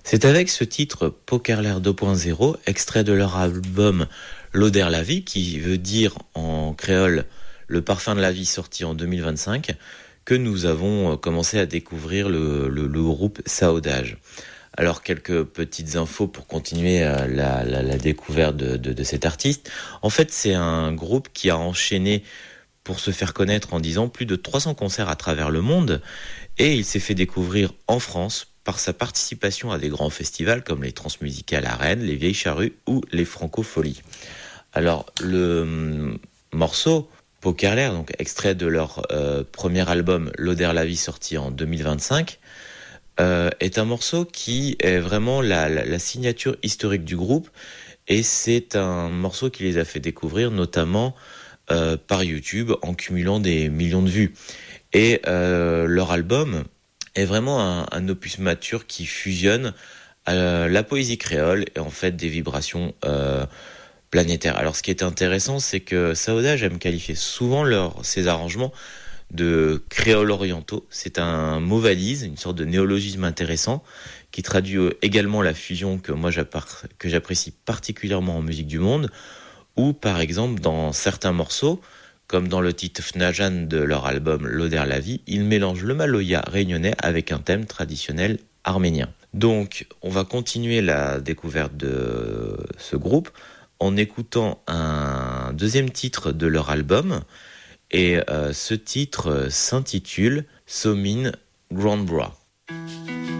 C'est avec ce titre Pokerlair 2.0, extrait de leur album L'Oder la vie, qui veut dire en créole le parfum de la vie, sorti en 2025, que nous avons commencé à découvrir le groupe Saodage. Alors quelques petites infos pour continuer la découverte de cet artiste. En fait, c'est un groupe qui a enchaîné pour se faire connaître en 10 ans plus de 300 concerts à travers le monde, et il s'est fait découvrir en France par sa participation à des grands festivals comme les Transmusicales à Rennes, les Vieilles Charrues ou les Francopholies. Alors le morceau Pokerlair, donc extrait de leur premier album L'Oder la vie, sorti en 2025, est un morceau qui est vraiment la signature historique du groupe, et c'est un morceau qui les a fait découvrir notamment par YouTube en cumulant des millions de vues. Et leur album est vraiment un opus mature qui fusionne la poésie créole et en fait des vibrations planétaires. Alors ce qui est intéressant, c'est que Saodage aime qualifier souvent ses arrangements de créoles orientaux. C'est un mot valise, une sorte de néologisme intéressant qui traduit également la fusion que moi que j'apprécie particulièrement en musique du monde, ou par exemple dans certains morceaux, comme dans le titre Fnajan de leur album L'Oder la vie, ils mélangent le maloya réunionnais avec un thème traditionnel arménien. Donc on va continuer la découverte de ce groupe en écoutant un deuxième titre de leur album, et ce titre s'intitule Somin Grand Bra.